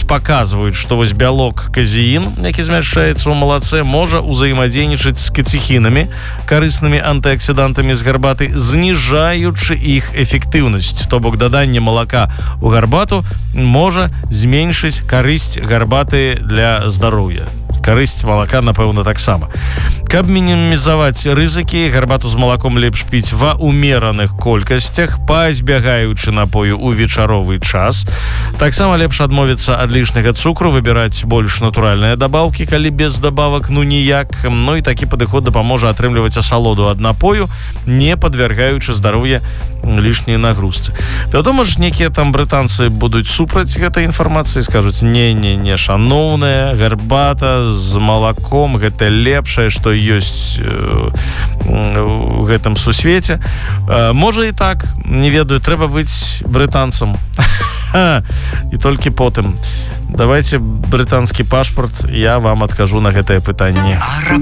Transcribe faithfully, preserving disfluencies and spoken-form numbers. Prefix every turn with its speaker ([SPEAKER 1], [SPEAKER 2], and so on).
[SPEAKER 1] вось паказваюць, што вось бялок казеін, які змяшчаецца ў малаце, можа ўзаемадзейнічаць з кацехінамі, карыснымі антыаксідантамі з гарбаты, зніжаючы іх эфектыўнасць. То бок даданне малака ў гарбату можа зменшыць карысць гарбаты для здароўя. Карысць малака, напэўна, таксама. Каб мінімізаваць рызыкі, гарбату з малаком лепш піць ва ўмераных колькасцях, пазбягаючы напою ў вечаровы час. Таксама лепш адмовіцца ад лішняга цукру, выбіраць больш натуральныя дабаўкі, калі без дабавак ну ніяк. Ну і такі падыход дапаможа атрымліваць асалоду ад напою, не падвяргаючы здароўе лішняй нагрузцы. Вядома ж, некія там брытанцы будуць супраць гэтай інфармацыі, скажуць: не-не-не, шаноўная, гарбата з малаком гэта лепшае, што ёсць у гэтым сусвеце. Можа і так, не ведаю, трэба быць брытанцам. І толькі потым. Давайте брытанскі пашпарт, я вам адкажу на гэтае пытанне.